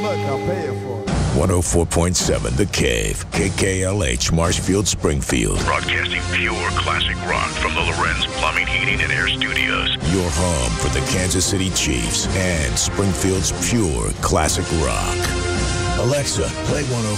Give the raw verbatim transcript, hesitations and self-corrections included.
Look, I'll pay you for it. one oh four point seven The Cave, K K L H, Marshfield, Springfield. Broadcasting pure classic rock from the Lorenz Plumbing, Heating, and Air Studios. Your home for the Kansas City Chiefs and Springfield's pure classic rock. Alexa, play one oh